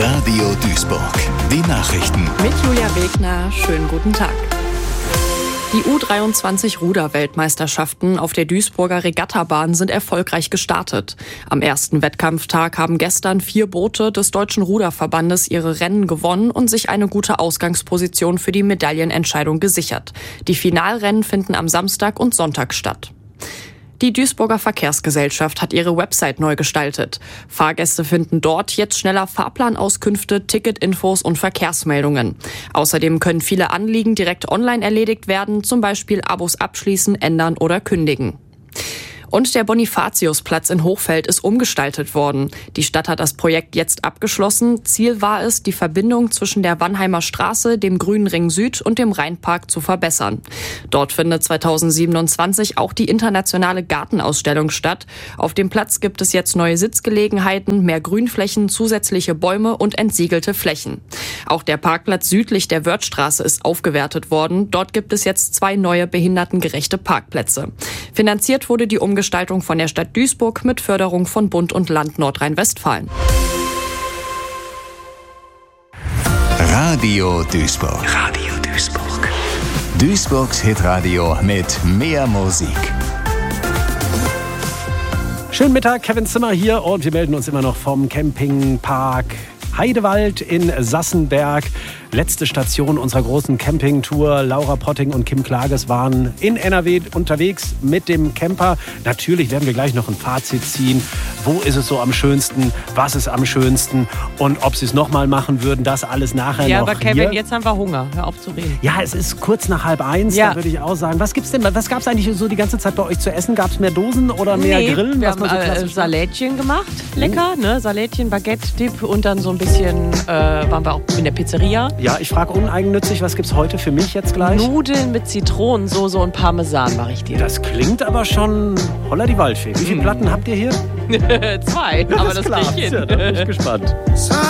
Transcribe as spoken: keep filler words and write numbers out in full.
Radio Duisburg. Die Nachrichten. Mit Julia Wegner. Schönen guten Tag. Die U dreiundzwanzig Ruder-Weltmeisterschaften auf der Duisburger Regattabahn sind erfolgreich gestartet. Am ersten Wettkampftag haben gestern vier Boote des Deutschen Ruderverbandes ihre Rennen gewonnen und sich eine gute Ausgangsposition für die Medaillenentscheidung gesichert. Die Finalrennen finden am Samstag und Sonntag statt. Die Duisburger Verkehrsgesellschaft hat ihre Website neu gestaltet. Fahrgäste finden dort jetzt schneller Fahrplanauskünfte, Ticketinfos und Verkehrsmeldungen. Außerdem können viele Anliegen direkt online erledigt werden, zum Beispiel Abos abschließen, ändern oder kündigen. Und der Bonifatiusplatz in Hochfeld ist umgestaltet worden. Die Stadt hat das Projekt jetzt abgeschlossen. Ziel war es, die Verbindung zwischen der Wannheimer Straße, dem Grünen Ring Süd und dem Rheinpark zu verbessern. Dort findet zweitausendsiebenundzwanzig auch die internationale Gartenausstellung statt. Auf dem Platz gibt es jetzt neue Sitzgelegenheiten, mehr Grünflächen, zusätzliche Bäume und entsiegelte Flächen. Auch der Parkplatz südlich der Wörthstraße ist aufgewertet worden. Dort gibt es jetzt zwei neue behindertengerechte Parkplätze. Finanziert wurde die Umgestaltung Gestaltung von der Stadt Duisburg mit Förderung von Bund und Land Nordrhein-Westfalen. Radio Duisburg. Radio Duisburg. Duisburgs Hitradio mit mehr Musik. Schönen Mittag, Kevin Zimmer hier und wir melden uns immer noch vom Campingpark Heidewald in Sassenberg. Letzte Station unserer großen Campingtour. Laura Potting und Kim Klages waren in N R W unterwegs mit dem Camper. Natürlich werden wir gleich noch ein Fazit ziehen. Wo ist es so am schönsten? Was ist am schönsten? Und ob sie es nochmal machen würden, das alles nachher ja, noch. Ja, aber Kevin, hier. jetzt haben wir Hunger. Hör auf zu reden. Ja, es ist kurz nach halb eins, ja. Da würde ich auch sagen. Was gibt's denn? Was gab's eigentlich so die ganze Zeit bei euch zu essen? Gab es mehr Dosen oder mehr nee, Grillen? Wir was haben man so äh, klassisch Salätchen gemacht. Lecker, oh. ne? Salätchen, Baguette-Dip und dann so ein bisschen, äh, waren wir auch in der Pizzeria. Ja, ich frage uneigennützlich, was gibt's heute für mich jetzt gleich? Nudeln mit Zitronensoße und Parmesan mache ich dir. Das klingt aber schon holla die Waldfee. Wie viele Platten habt ihr hier? Zwei, aber das krieg ich hin. Ja, da bin ich gespannt.